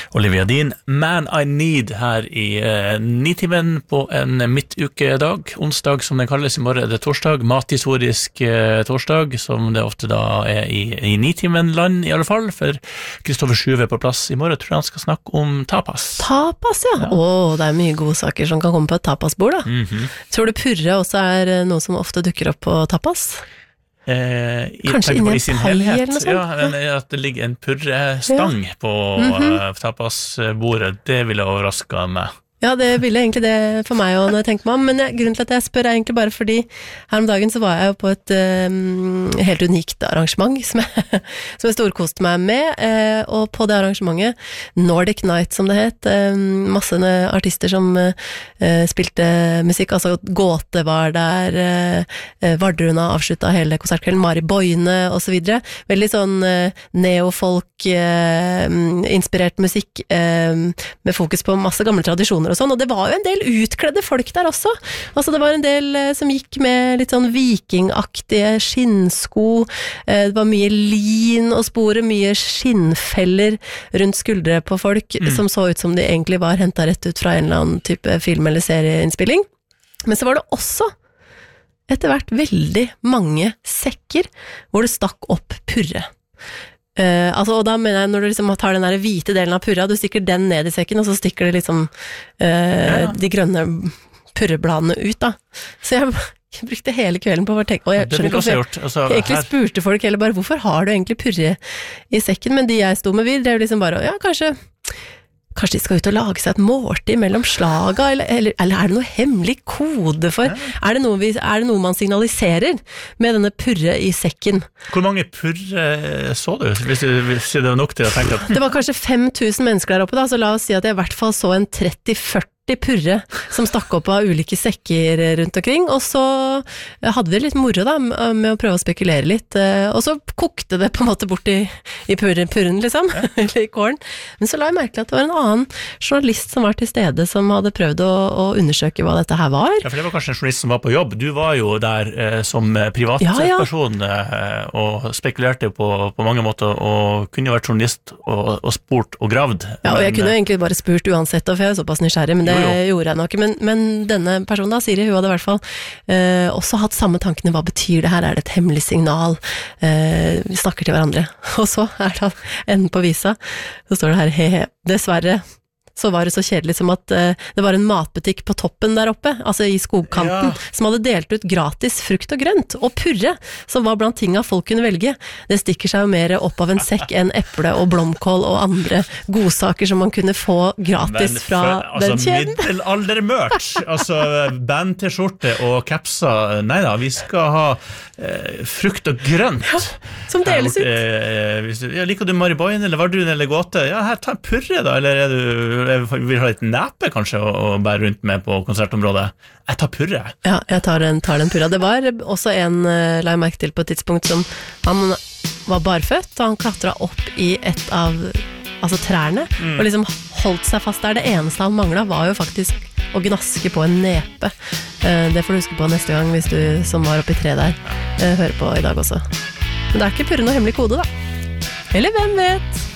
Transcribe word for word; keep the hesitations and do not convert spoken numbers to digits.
Olivia Dean, Man I Need her i uh, Nitimen på en midtukedag, onsdag som den kalles. I morgen er det torsdag, mathistorisk uh, torsdag, som det ofte da er i, i Nitimen-land i alle fall, for Kristoffer Sjuve på plass i morgen. Jeg tror han skal snakke om tapas. Tapas, ja. ja. Åh, det er mye gode saker som kan komme på et tapasbord da. Mm-hmm. Tror du purre også er noe som ofte dukker opp på tapas? Eh, i, Kanskje inni en pai eller noe sånt? Ja, men at det ligger en purrestang ja. på mm-hmm. uh, tapasbordet, det ville overraske meg. Ja, det ville egentlig det for meg også når jeg tenker meg om, men jeg, grunnen til at jeg spør er egentlig bare fordi her om dagen så var jeg jo på et um, helt unikt arrangement som jeg, som jeg storkoste meg med, uh, og på det arrangementet, Nordic Night som det het, um, masse artister som uh, spilte musikk, altså Gåte var der, uh, Vardruna avsluttet hele konsertkvelden, Mari Boine og så videre, veldig sånn uh, neofolk uh, inspirert musikk uh, med fokus på masse gamle tradisjoner og sånn, og det var jo en del utkledde folk der også. Altså det var en del eh, som gikk med litt sånn vikingaktige skinnsko, eh, det var mye lin og spore, mye skinnfeller rundt skuldre på folk, mm. som så ut som de egentlig var hentet rett ut fra en eller annen type film- eller serieinnspilling. Men så var det også etter hvert veldig mange sekker hvor det stakk opp purre. Uh, altså, og da mener jeg når du liksom tar den der hvite delen av purra, du stikker den ned i sekken, og så stikker det liksom uh, ja. de grønne purrebladene ut da. Så jeg, jeg brukte hele kvelden på å tenke, og jeg skjønner ikke hvorfor jeg, altså, jeg egentlig her... spurte folk heller bare, hvorfor har du egentlig purre i sekken? Men de jeg sto med vid, det er jo liksom bare, ja, kanskje Kanskje de skal ut og lage seg et måltid mellom slaga, eller, eller, eller er det noe hemmelig kode for? Ja. Er, det noe vi, er det noe man signaliserer med denne purre i sekken? Hvor mange purre så du, hvis det var nok til å tenke at... Det var kanskje fem tusen mennesker der oppe da, så la oss si at jeg i hvert fall så en tretti førti purre som stakk opp av ulike sekker rundt omkring, og så hadde vi litt moro da, med å prøve å spekulere litt, og så kokte det på en måte bort i, i purren, purren liksom, ja. eller i kåren. Men så la jeg merke til at det var en annen journalist som var til stede, som hadde prøvd å, å undersøke hva dette her var. Ja, for det var kanskje en journalist som var på jobb. Du var jo der eh, som privatperson ja, ja. eh, og spekulerte på, på mange måter, og kunne jo vært journalist og, og spurt og gravd. Ja, og jeg kunne jo egentlig bare spurt uansett, for jeg er såpass nysgjerrig, men det jo, jo. gjorde jeg nok. Men, men denne personen da, Siri, hun hadde i hvert fall eh, også hatt samme tankene. Hva betyr det her? Er det et hemmelig signal? Eh, vi snakker til hverandre. Og så er det enden på visa. Så står det her, he-he. Dessverre så var det så kjedelig som at uh, det var en matbutikk på toppen der oppe, altså i skogkanten, ja. som hadde delt ut gratis frukt og grønt, og purre, som var blant tingene folk kunne velge. Det stikker seg jo mer opp av en sekk enn eple og blomkål og andre godsaker som man kunne få gratis Men, fra for, altså, den kjeden. Middelaldermerch, altså band-t-skjorte og kapser, nei da, vi skal ha eh, frukt og grønt. Ja, som deles ut. Eh, hvis du, ja, liker du Mari Boine eller Vardrun eller Gåte? Ja, her, ta en purre da, eller er du jeg vil ha litt nepe kanskje å bære rundt med på konsertområdet. Jeg tar purre. Ja, jeg tar den, tar den purra. Det var også en, uh, la jeg merke til på et tidspunkt, som han var barføtt, og han klatret opp i et av altså, trærne, mm. og liksom holdt seg fast der. Det eneste han manglet var jo faktisk å gnaske på en nepe. Uh, det får du huske på neste gang hvis du som var oppe i tre der uh, hører på i dag også. Men det er ikke purre noe hemmelig kode da. Eller hvem vet?